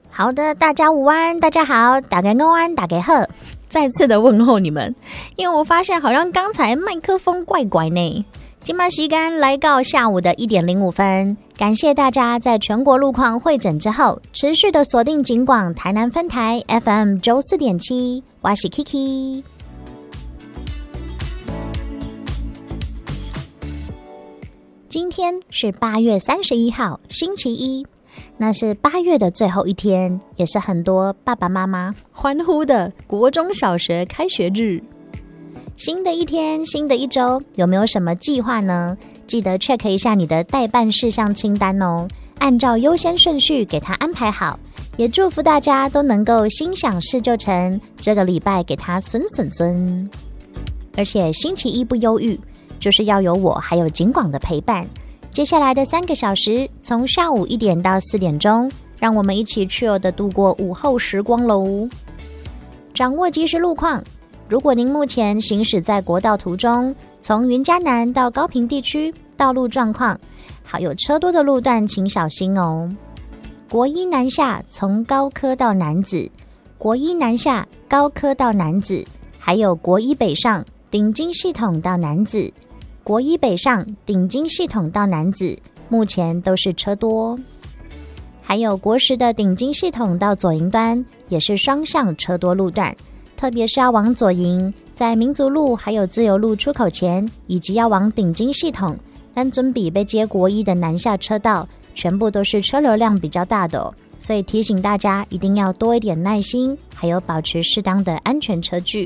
好的，大家午安，大家好，大家午安，大家好，再次的问候你们，因为我发现好像刚才麦克风怪怪呢。今麦时间来到下午的1点05分，感谢大家在全国路况会诊之后，持续的锁定警广台南分台 FM 94.7，我是 Kiki。今天是8月31号，星期一。那是8月的最后一天，也是很多爸爸妈妈欢呼的国中小学开学日。新的一天，新的一周，有没有什么计划呢？记得 check 一下你的待办事项清单哦，按照优先顺序给它安排好。也祝福大家都能够心想事就成，这个礼拜给它孙。而且星期一不忧郁，就是要有我还有警广的陪伴。接下来的3个小时，从下午1点到4点钟，让我们一起 chill 的度过午后时光喽。掌握即时路况，如果您目前行驶在国道途中，从云嘉南到高屏地区，道路状况还有车多的路段，请小心哦。国一南下从高科到楠梓，国一南下高科到楠梓，还有国一北上顶金系统到楠梓。国一北上顶金系统到楠梓，目前都是车多。还有国10的顶金系统到左营端，也是双向车多路段，特别是要往左营，在民族路还有自由路出口前，以及要往顶金系统，但准备被接国一的南下车道，全部都是车流量比较大的哦，所以提醒大家一定要多一点耐心，还有保持适当的安全车距。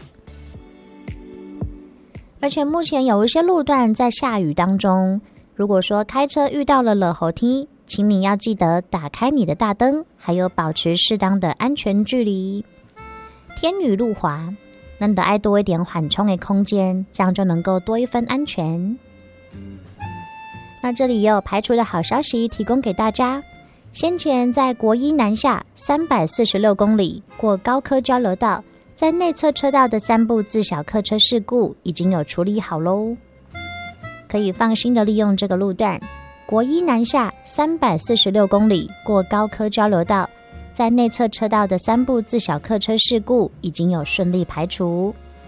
而且目前有一些路段在下雨当中，如果说开车遇到了落雨天，请你要记得打开你的大灯，还有保持适当的安全距离。天雨路滑，那你得爱多一点缓冲的空间，这样就能够多一分安全。那这里也有排除的好消息提供给大家。先前在国一南下346公里过高科交流道，在内侧车道的3部自小客车事故已经有处理好咯，可以放心的利用这个路段。国一南下346公里过高科交流道，在内侧车道的3部自小客车事故已经有顺利排除。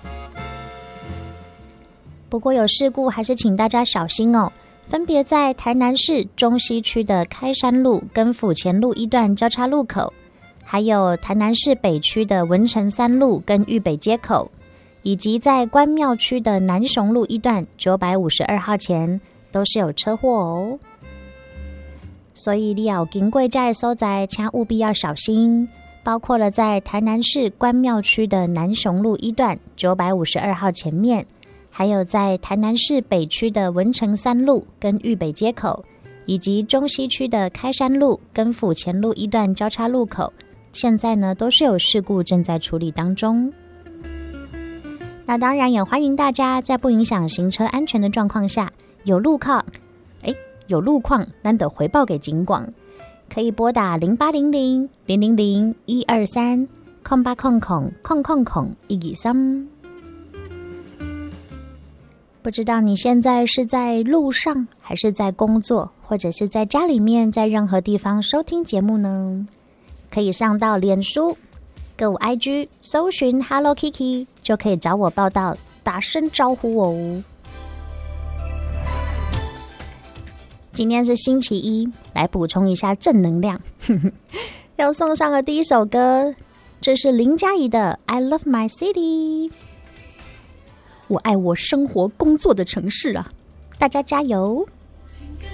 不过有事故还是请大家小心哦，分别在台南市中西区的开山路跟府前路一段交叉路口，还有台南市北区的文成3路跟玉北街口，以及在关庙区的南雄路一段952号前都是有车祸哦。所以你要经过这些所在，请务必要小心，包括了在台南市关庙区的南雄路一段952号前面，还有在台南市北区的文成3路跟玉北街口，以及中西区的开山路跟府前路一段交叉路口，现在呢都是有事故正在处理当中。那当然也欢迎大家在不影响行车安全的状况下，有路况难得回报给警广，可以拨打0800-000-123 0800-123。不知道你现在是在路上，还是在工作，或者是在家里面，在任何地方收聽節目呢？可以上到臉書、跟我 IG 搜尋 Hello Kiki， 就可以找我報道，打聲招呼哦。今天是星期一，来补充一下正能量。要送上的第一首歌，这是林嘉怡的 I Love My City， 我爱我生活工作的城市啊，大家加油。